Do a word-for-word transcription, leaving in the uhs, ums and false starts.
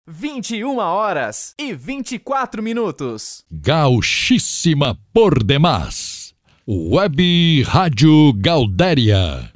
vinte e uma horas e vinte e quatro minutos. Gauchíssima por demais. Web Rádio Gaudéria.